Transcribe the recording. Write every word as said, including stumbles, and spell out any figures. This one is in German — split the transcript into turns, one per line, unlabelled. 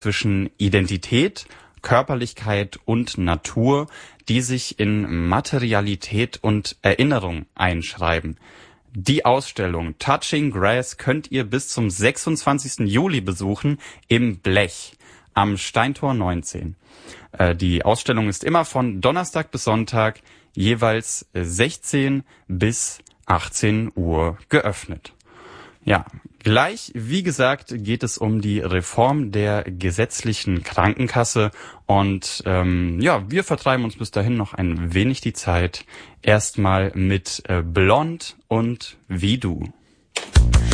zwischen Identität, Körperlichkeit und Natur, die sich in Materialität und Erinnerung einschreiben. Die Ausstellung Touching Grass könnt ihr bis zum sechsundzwanzigsten Juli besuchen im Blech am Steintor neunzehn. Äh, die Ausstellung ist immer von Donnerstag bis Sonntag jeweils sechzehn bis achtzehn Uhr geöffnet. Ja, gleich, wie gesagt, geht es um die Reform der gesetzlichen Krankenkasse und ähm, ja, wir vertreiben uns bis dahin noch ein wenig die Zeit. Erstmal mit äh, Blond und Wie du.